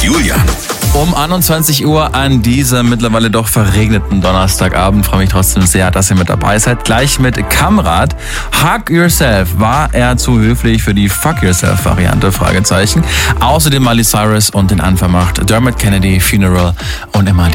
Julian. Um 21 Uhr an diesem mittlerweile doch verregneten Donnerstagabend. Freue mich trotzdem sehr, dass ihr mit dabei seid. Gleich mit Kamrat. Hug Yourself. War er zu höflich für die Fuck Yourself-Variante? Fragezeichen. Außerdem Miley Cyrus und den Anfang macht Dermot Kennedy, Funeral und immer